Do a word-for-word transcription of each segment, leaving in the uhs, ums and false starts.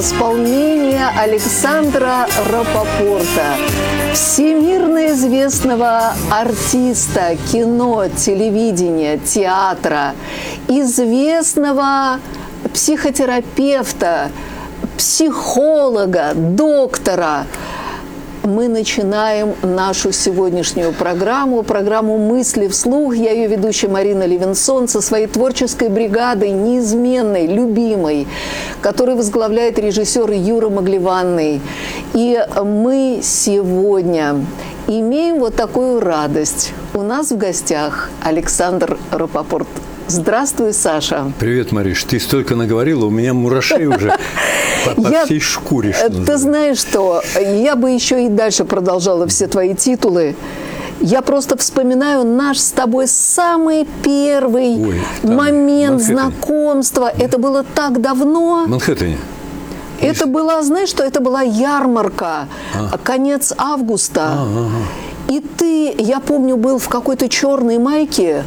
Исполнение Александра Рапопорта, всемирно известного артиста кино, телевидения, театра, известного психотерапевта, психолога, доктора. Мы начинаем нашу сегодняшнюю программу, программу «Мысли вслух». Я ее ведущая Марина Левинсон со своей творческой бригадой, неизменной, любимой, которую возглавляет режиссер Юра Маглеванный. И мы сегодня имеем вот такую радость. У нас в гостях Александр Рапопорт. Здравствуй, Саша. Привет, Мариш. Ты столько наговорила, у меня мурашей уже по всей шкуре. Ты знаешь что, я бы еще и дальше продолжала все твои титулы. Я просто вспоминаю наш с тобой самый первый Ой, момент знакомства. Это было так давно. В Манхэттене. Это была, знаешь что, это была ярмарка, а. конец августа. А, ага. И ты, я помню, был в какой-то черной майке,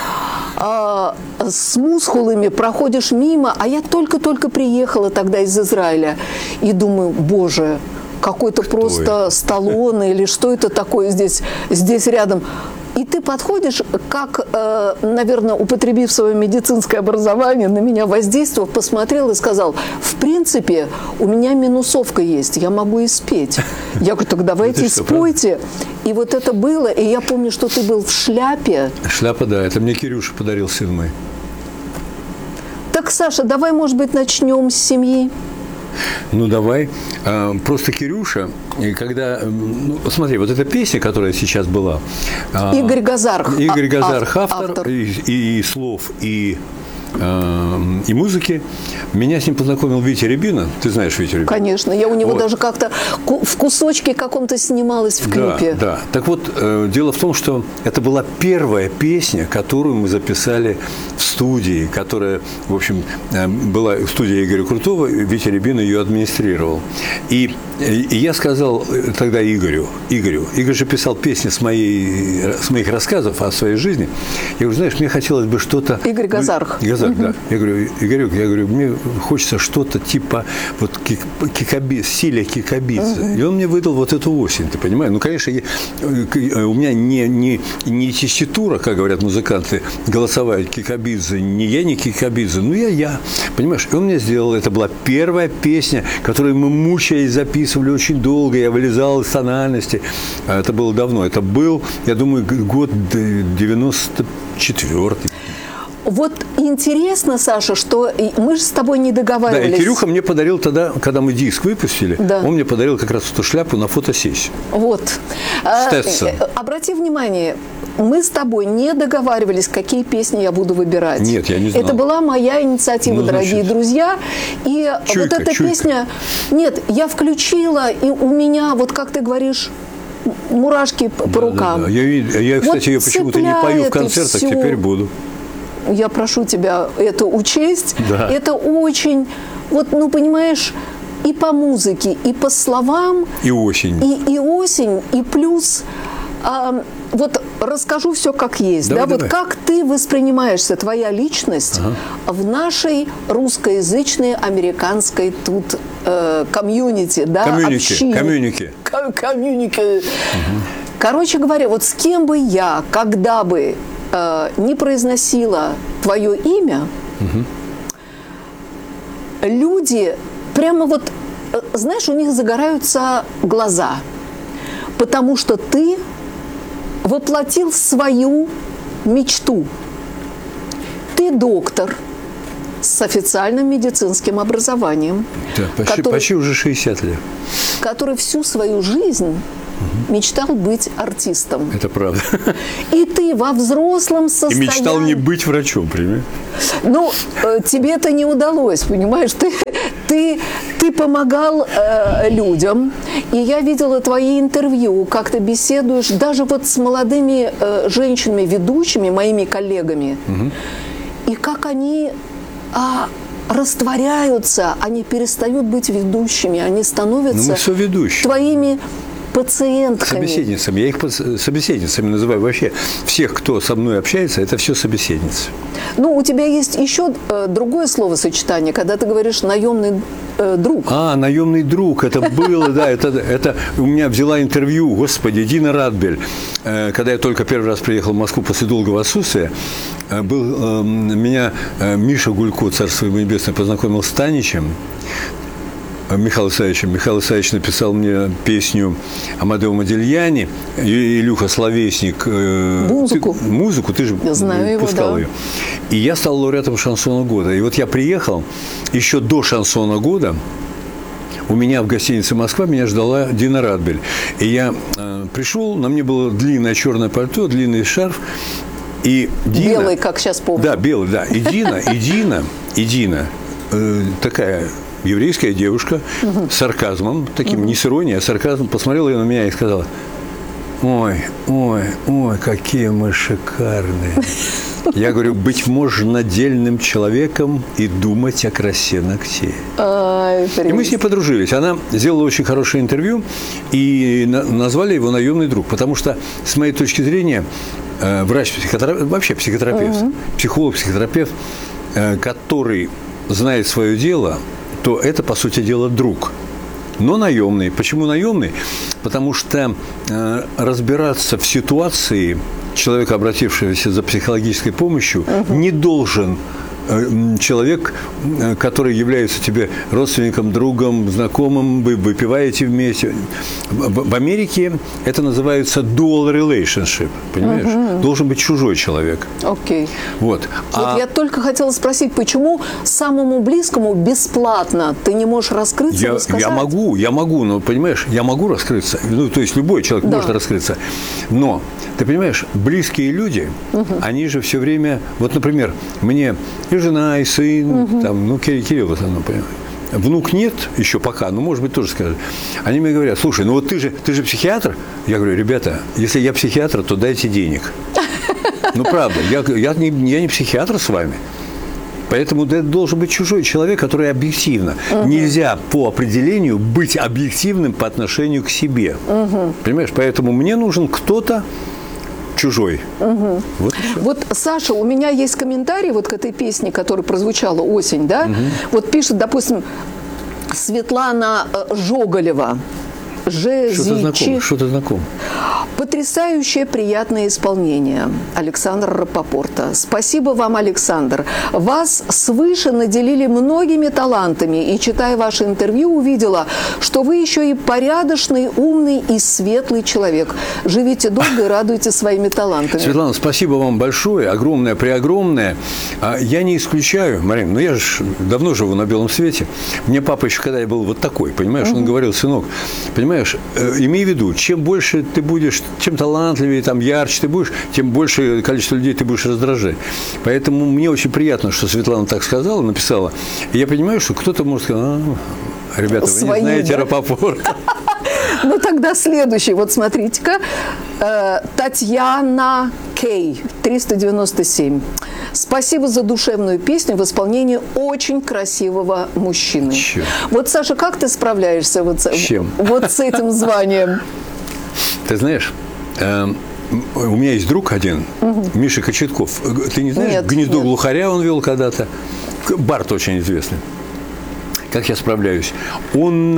а, с мускулами, проходишь мимо, а я только-только приехала тогда из Израиля. И думаю, боже, какой-то просто это? Сталлоне или что это такое здесь, здесь рядом. И ты подходишь, как, э, наверное, употребив свое медицинское образование, на меня воздействовав, посмотрел и сказал, в принципе, у меня минусовка есть, я могу и спеть. Я говорю, так давайте спойте. И вот это было, и я помню, что ты был в шляпе. Шляпа, да, это мне Кирюша подарил, сын мой. Так, Саша, давай, может быть, начнем с семьи. Ну, давай. Просто Кирюша, и когда... Ну, смотри, вот эта песня, которая сейчас была... Игорь Газарх. Игорь Газарх, автор, автор. И, и слов, и, и музыки. Меня с ним познакомил Витя Рябина. Ты знаешь Витю Рябина? Конечно. Я у него вот. даже как-то в кусочке каком-то снималась в клипе. Да, да. Так вот, дело в том, что это была первая песня, которую мы записали в студии, которая, в общем, была в студии Игоря Крутого, Витя Рябин ее администрировал. И, и я сказал тогда Игорю, Игорю, Игорь же писал песни с, моей, с моих рассказов о своей жизни. Я говорю, знаешь, мне хотелось бы что-то... Игорь Газарх. Газарх, угу. Да. Я говорю, Игорек, я говорю, мне хочется что-то типа вот кикаби, стиля Кикабидзе. Uh-huh. И он мне выдал вот эту осень, ты понимаешь? Ну, конечно, я, у меня не, не, не тесситура, как говорят музыканты, голосовая Кикабидзе, не я, не Кикабидзе, ну, я, я. Понимаешь? И он мне сделал, это была первая песня, которую мы, мучаясь, записывали очень долго, я вылезал из тональности. Это было давно. Это был, я думаю, год девяносто четвёртый. Вот интересно, Саша, что мы же с тобой не договаривались. Да, и Кирюха мне подарил тогда, когда мы диск выпустили, да. Он мне подарил как раз эту шляпу на фотосессию. Вот. Стэтсон. Обрати внимание, мы с тобой не договаривались, какие песни я буду выбирать. Нет, я не знал. Это была моя инициатива, ну, дорогие значит, друзья. И чуйка, вот эта чуйка. Песня... Нет, я включила, и у меня, вот как ты говоришь... мурашки по да, рукам. Да, да. Я, я, кстати, вот ее почему-то не пою в концертах, все. Теперь буду. Я прошу тебя это учесть. Да. Это очень, вот, ну, понимаешь, и по музыке, и по словам. И осень. И, и осень, и плюс, а, вот расскажу все как есть. Давай, да, давай. Вот как ты воспринимаешься, твоя личность ага. в нашей русскоязычной, американской тут э, комьюнити, да, комьюники, общине. Комьюники. Комьюники. Угу. Короче говоря, вот с кем бы я, когда бы э, не произносила твое имя, угу. люди прямо вот, э, знаешь, у них загораются глаза, потому что ты воплотил свою мечту. Ты доктор с официальным медицинским образованием. Да, почти, который, почти уже шестьдесят лет. Который всю свою жизнь угу. мечтал быть артистом. Это правда. И ты во взрослом состоянии... И мечтал не быть врачом, понимаешь? Ну, тебе это не удалось, понимаешь? Ты, ты, ты помогал э, людям, и я видела твои интервью, как ты беседуешь даже вот с молодыми э, женщинами, ведущими, моими коллегами, угу. и как они... А, растворяются, они перестают быть ведущими, они становятся твоими пациентками. Собеседницами. Я их собеседницами называю. Вообще всех, кто со мной общается, это все собеседницы. Ну, у тебя есть еще э, другое словосочетание, когда ты говоришь «наемный э, друг». А, наемный друг, это было, да, это, это у меня взяла интервью, господи, Дина Радбель, э, когда я только первый раз приехал в Москву после долгого отсутствия, э, был, э, меня э, Миша Гулько, царство ему небесное, познакомил с Таничем, Михаилом Исаевичем. Михаил Исаевич написал мне песню Амадео Модильяни, Илюха Словесник. Музыку. Ты, музыку, ты же я знаю пускал его, да. ее. И я стал лауреатом шансона года. И вот я приехал, еще до шансона года, у меня в гостинице «Москва» меня ждала Дина Радбель. И я э, пришел, на мне было длинное черное пальто, длинный шарф. И Дина, белый, как сейчас помню. Да, белый, да. И Дина, и Дина, и Дина э, такая... еврейская девушка угу. с сарказмом, таким угу. не с иронией, а сарказмом, посмотрела на меня и сказала: ой, ой, ой, какие мы шикарные. Я говорю, быть можно дельным человеком и думать о красе ногтей. Ай, и мы с ней подружились. Она сделала очень хорошее интервью и на- назвали его «Наемный друг», потому что, с моей точки зрения, э, врач-психотерапевт, вообще психотерапевт, угу. психолог, психотерапевт, э, который знает свое дело, то это, по сути дела, друг. Но наемный. Почему наемный? Потому что э, разбираться в ситуации человека, обратившегося за психологической помощью, угу. не должен э, человек, э, который является тебе родственником, другом, знакомым, вы выпиваете вместе. В, в Америке это называется dual relationship, понимаешь? Угу. Должен быть чужой человек. Окей. Вот. Вот а... я только хотела спросить, почему самому близкому бесплатно ты не можешь раскрыться я, и сказать? Я могу, я могу, но, понимаешь, я могу раскрыться. Ну, то есть любой человек да. может раскрыться. Но, ты понимаешь, близкие люди, угу. они же все время... Вот, например, мне и жена, и сын, угу. там, ну, Кирилл в основном, понимаешь. Внук нет еще пока, но, может быть, тоже скажет. Они мне говорят: слушай, ну вот ты же, ты же психиатр. Я говорю: ребята, если я психиатр, то дайте денег. Ну, правда, я, я, не, я не психиатр с вами. Поэтому это должен быть чужой человек, который объективно. Угу. Нельзя по определению быть объективным по отношению к себе. Угу. Понимаешь? Поэтому мне нужен кто-то чужой. Угу. Вот, вот, Саша, у меня есть комментарий вот к этой песне, которая прозвучала «Осень», да? Угу. Вот пишет, допустим, Светлана Жоголева. Что-то знакомо, что-то знакомо. Потрясающее приятное исполнение Александра Рапопорта. Спасибо вам, Александр. Вас свыше наделили многими талантами. И, читая ваше интервью, увидела, что вы еще и порядочный, умный и светлый человек. Живите долго и радуйте своими талантами. Светлана, спасибо вам большое, огромное, преогромное. Я не исключаю, Марина, ну я же давно живу на белом свете. Мне папа еще, когда я был вот такой, понимаешь, угу. он говорил: сынок, понимаешь, Понимаешь, имей в виду, чем больше ты будешь, чем талантливее, там, ярче ты будешь, тем больше количество людей ты будешь раздражать. Поэтому мне очень приятно, что Светлана так сказала, написала. И я понимаю, что кто-то может сказать: а, ребята, вы Свои, не знаете да? Рапопорта. Ну, тогда следующий. Вот смотрите-ка. Татьяна Кей, триста девяносто семь. Спасибо за душевную песню в исполнении очень красивого мужчины. Чем? Вот, Саша, как ты справляешься вот с, вот с этим званием? Ты знаешь, э, у меня есть друг один, угу. Миша Кочетков. Ты не знаешь, нет, «Гнездо нет. глухаря» он вел когда-то. Бард очень известный. Как я справляюсь? Он...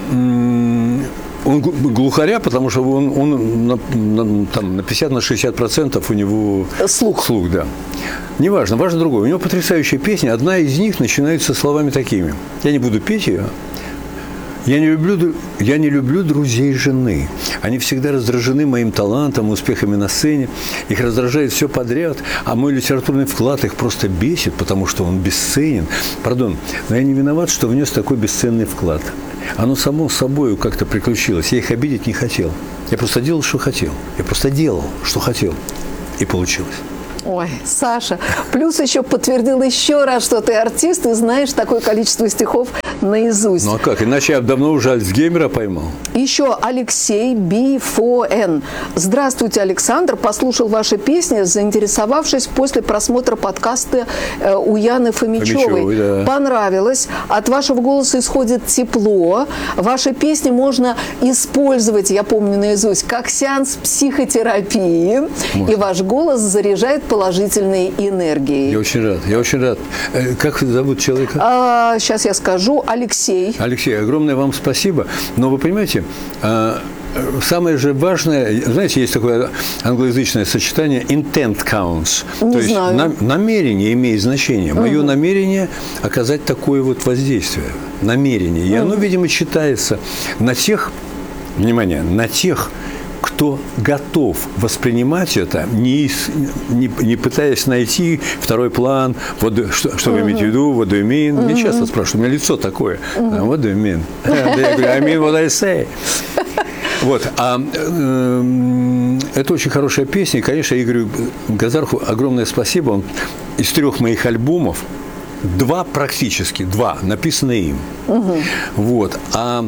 Э, Он глухаря, потому что он, он на, на, там, на пятьдесят на шестьдесят процентов у него слух. слух, да. Неважно, важно другое. У него потрясающая песня. Одна из них начинается словами такими. Я не буду петь ее. Я не люблю, я не люблю друзей жены. Они всегда раздражены моим талантом, успехами на сцене. Их раздражает все подряд. А мой литературный вклад их просто бесит, потому что он бесценен. Пардон, но я не виноват, что внес такой бесценный вклад. Оно само собой как-то приключилось. Я их обидеть не хотел. Я просто делал, что хотел. Я просто делал, что хотел. И получилось. Ой, Саша, плюс еще подтвердил еще раз, что ты артист и знаешь такое количество стихов наизусть. Ну а как? Иначе я давно уже Альцгеймера поймал. Еще Алексей би фор эн. Здравствуйте, Александр. Послушал ваши песни, заинтересовавшись после просмотра подкаста э, у Яны Фомичевой. Фомичевой, да. Понравилось. От вашего голоса исходит тепло. Ваши песни можно использовать, я помню наизусть, как сеанс психотерапии. Можно. И ваш голос заряжает положительной энергией. Я очень рад. Я очень рад. Как зовут человека? А, сейчас я скажу. Алексей. Алексей, огромное вам спасибо. Но вы понимаете, самое же важное, знаете, есть такое англоязычное сочетание intent counts. Не то знаю. есть намерение имеет значение. Мое угу. намерение оказать такое вот воздействие. Намерение. И оно, видимо, читается на тех, внимание, на тех, кто готов воспринимать это, не, не, не пытаясь найти второй план, вот, что, что вы имеете в виду, what do you mean? Uh-huh. Мне часто спрашивают, у меня лицо такое, uh-huh. what do you mean? Я говорю, I mean what I say. Вот, а э, это очень хорошая песня, и, конечно, Игорю Газарху огромное спасибо, он из трех моих альбомов, два практически, два, написаны им. Uh-huh. Вот, а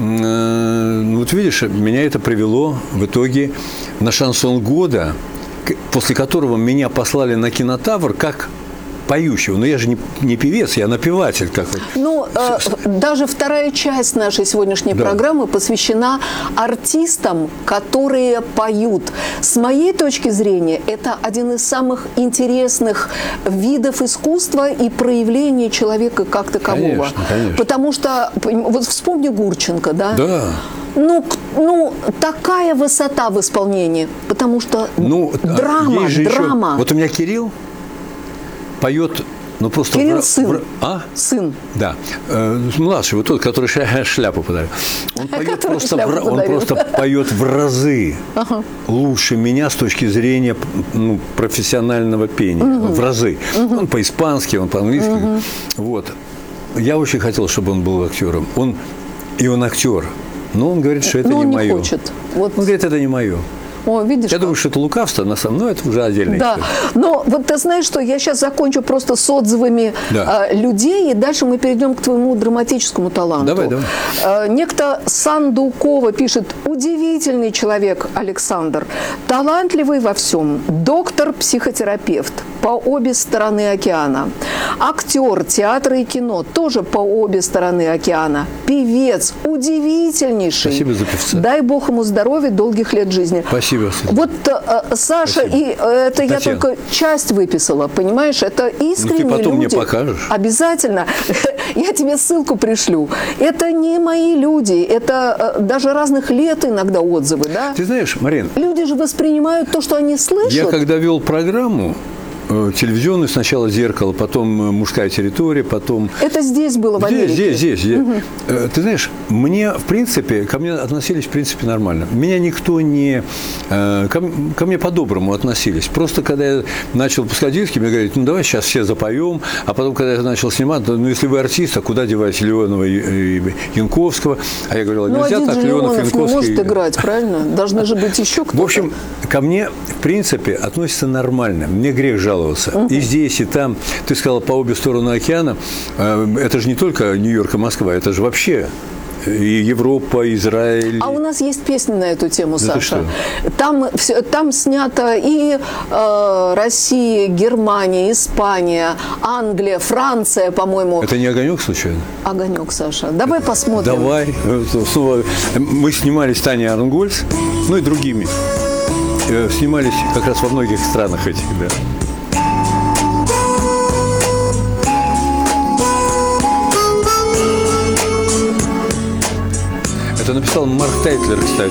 вот видишь, меня это привело в итоге на шансон года, после которого меня послали на Кинотавр как поющего. Но я же не, не певец, я напеватель. Как ну, э, даже вторая часть нашей сегодняшней да. программы посвящена артистам, которые поют. С моей точки зрения, это один из самых интересных видов искусства и проявления человека как такового. Конечно, конечно. Потому что, вот вспомни Гурченко, да? Да. Ну, ну, такая высота в исполнении, потому что ну, драма, драма. Еще, вот у меня Кирилл поет, ну просто... Кирилл в, сын. В, а? Сын. Да. Э, младший, вот тот, который ша, шляпу подарил. Он поет, просто в, он просто поет в разы ага. лучше меня с точки зрения ну, профессионального пения. Угу. В разы. Угу. Он по-испански, он по-английски. Угу. Вот. Я очень хотел, чтобы он был актером. Он, и он актер. Но он говорит, что это но не он не мое. Хочет. Вот. Он говорит, это не мое. О, видишь, я как? думаю, что это лукавство, на самом деле, но это уже отдельная да. история. Но вот ты знаешь, что я сейчас закончу просто с отзывами да. э, людей, и дальше мы перейдем к твоему драматическому таланту. Давай, давай. Э, некто Сандукова пишет: удивительный человек Александр, талантливый во всем, доктор-психотерапевт по обе стороны океана, актер театра и кино тоже по обе стороны океана, певец удивительнейший. Спасибо за певца. Дай Бог ему здоровья, долгих лет жизни. Спасибо. Вот э, Саша, Спасибо. и э, это Татьяна. Я только часть выписала, понимаешь? Это искренние ну, ты потом люди. мне покажешь. Обязательно. Я тебе ссылку пришлю. Это не мои люди, это э, даже разных лет иногда отзывы, да? Ты знаешь, Марин, люди же воспринимают то, что они слышат. Я когда вел программу телевизионную, сначала «Зеркало», потом «Мужская территория», потом... Это здесь было в Америке? Здесь, здесь, здесь. Угу. Ты знаешь, мне, в принципе, ко мне относились, в принципе, нормально. Меня никто не... Ко, ко мне по-доброму относились. Просто, когда я начал пускать диски, мне говорят, ну, давай сейчас все запоем, а потом, когда я начал снимать, ну, если вы артист, а куда деваете Леонова и Янковского? А я говорил, нельзя ну, так, один Леонов, Леонов Янковский... не может играть, правильно? Должны же быть еще кто-то. В общем, ко мне, в принципе, относятся нормально. Мне грех жаловаться. Uh-huh. И здесь, и там. Ты сказала, по обе стороны океана. Это же не только Нью-Йорк и Москва, это же вообще и Европа, Израиль. А у нас есть песни на эту тему, да Саша. Там, там снято и э, Россия, Германия, Испания, Англия, Франция, по-моему. Это не «Огонек» случайно? «Огонек», Саша. Давай это, посмотрим. Давай. Мы снимались с Таней Арнгольц, ну и другими. Снимались как раз во многих странах этих, да. Это написал Марк Тайтлер, кстати.